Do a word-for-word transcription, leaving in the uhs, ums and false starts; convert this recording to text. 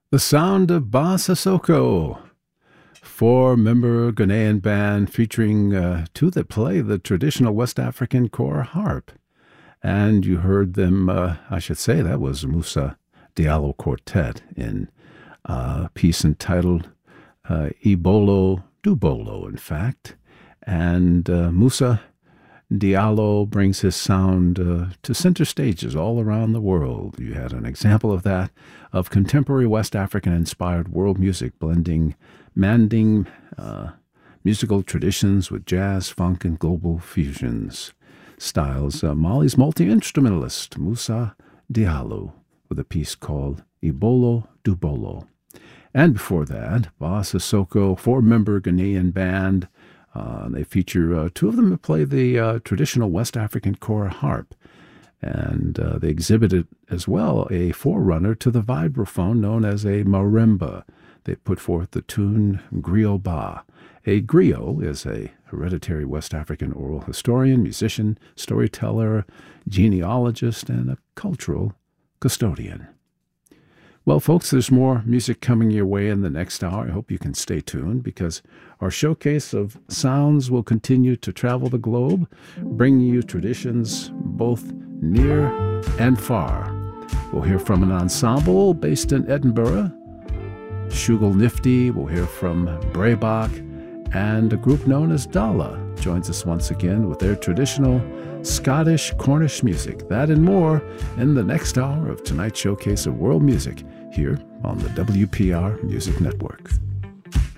The sound of Ba Sissoko, four-member Ghanaian band featuring uh, two that play the traditional West African kora harp. And you heard them, uh, I should say, that was Moussa Diallo Quartet in a piece entitled uh, Ibolo Dubolo, in fact. And uh, Moussa Diallo brings his sound uh, to center stages all around the world. You had an example of that, of contemporary West African-inspired world music, blending Manding uh, musical traditions with jazz, funk, and global fusions styles. Uh, Mali's multi-instrumentalist, Moussa Diallo, with a piece called Ibolo Dubolo. And before that, Ba Sissoko, four-member Ghanaian band. Uh, they feature uh, two of them that play the uh, traditional West African kora harp. And uh, they exhibited as well a forerunner to the vibraphone known as a marimba. They put forth the tune Griot Ba. A griot is a hereditary West African oral historian, musician, storyteller, genealogist, and a cultural custodian. Well, folks, there's more music coming your way in the next hour. I hope you can stay tuned because our showcase of sounds will continue to travel the globe, bringing you traditions both near and far. We'll hear from an ensemble based in Edinburgh, Shugal Nifty. We'll hear from Braybach, and a group known as Dala joins us once again with their traditional Scottish Cornish music. That and more in the next hour of tonight's showcase of world music here on the W P R Music Network.